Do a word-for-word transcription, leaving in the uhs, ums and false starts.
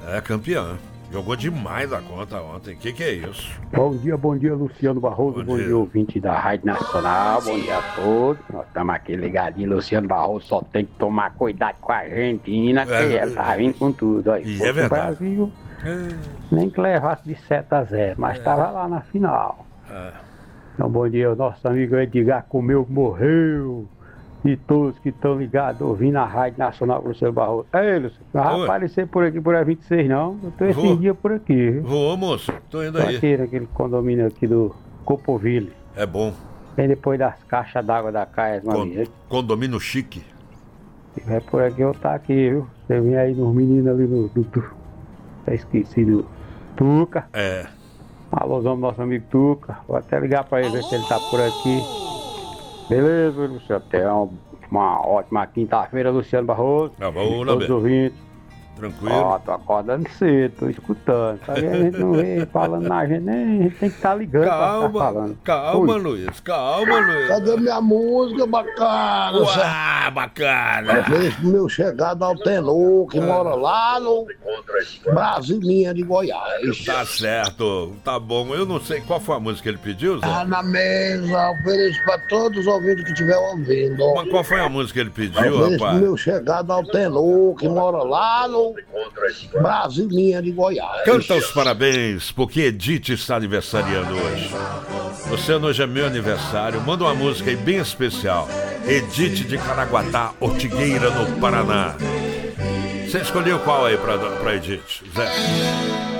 É campeã. Jogou demais da conta ontem. O que, que é isso? Bom dia, bom dia, Luciano Barroso. Bom, bom dia. dia, ouvinte da Rádio Nacional. Bom dia a todos. Nós estamos aqui ligadinhos. Luciano Barroso só tem que tomar cuidado com a Argentina, é, que ela tá vindo com tudo. Aí, e é verdade. O Brasil, é. nem que levasse de sete a zero, mas estava é. lá na final. É. Então, bom dia, o nosso amigo Edgar comeu, morreu. E todos que estão ligados, ouvindo a Rádio Nacional com o Luciano Barroso. Ei, Luciano, não vai aparecer por aqui por A vinte e seis, não. Eu tô esses dias por aqui. Viu? Vou, moço. Tô indo tô aí. aqui naquele condomínio aqui do Copoville. É bom. Bem depois das caixas d'água da Caes, Con Condomínio chique. Se tiver por aqui, eu tá aqui, viu? Você vem aí nos meninos ali do... do, do tá esquecido. Tuca. É. Alôzão do nosso amigo Tuca. Vou até ligar pra ele, ver se ele tá por aqui. Beleza, Luciano. Até uma, uma ótima quinta-feira, Luciano Barroso. Ah, bom, todos os ouvintes. Tranquilo. Ó, tô acordando cedo, tô escutando. Tá vendo? A gente não vê falando na gente, nem a gente tem que estar tá ligando calma, pra ficar falando. Calma, Ui. Luiz, calma, Luiz. Cadê minha música bacana? Uau, bacana. Eu fiz pro meu chegado ao tenor, que é. mora lá no Brasilinha de Goiás. Tá certo, tá bom. Eu não sei qual foi a música que ele pediu, Zé? Tá na mesa, ofereço pra todos os ouvintes que estiver ouvindo. Mas qual foi a música que ele pediu, eu fiz rapaz? pro meu chegado ao tenor, que mora lá no Brasilinha de Goiás. Canta os parabéns, porque Edith está aniversariando hoje. Luciano, hoje é meu aniversário. Manda uma música aí bem especial. Edith de Caraguatá, Ortigueira, no Paraná. Você escolheu qual aí pra, pra Edith, Zé?